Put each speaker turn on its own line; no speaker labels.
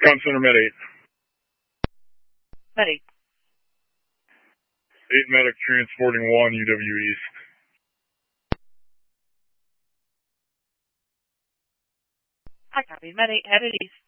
Con Center Med 8.
Med 8.
8 medic transporting 1 UW East.
I copy. Med 8 headed east.